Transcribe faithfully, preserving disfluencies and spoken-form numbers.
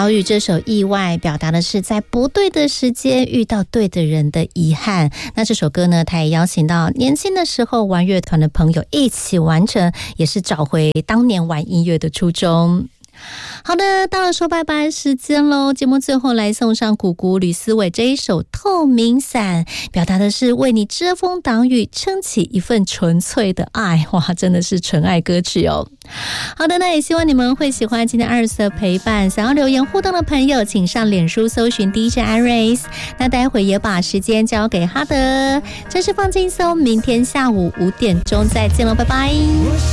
岛屿这首意外表达的是在不对的时间遇到对的人的遗憾。那这首歌呢，他也邀请到年轻的时候玩乐团的朋友一起完成，也是找回当年玩音乐的初衷。好的，到了说拜拜时间咯，节目最后来送上谷谷吕思伟这一首透明伞，表达的是为你遮风挡雨，撑起一份纯粹的爱。哇，真的是纯爱歌曲哦。好的，那也希望你们会喜欢今天二十四的陪伴。想要留言互动的朋友，请上脸书搜寻 D J Iris。那待会也把时间交给哈德，这是放轻松，明天下午五点钟再见咯，拜拜。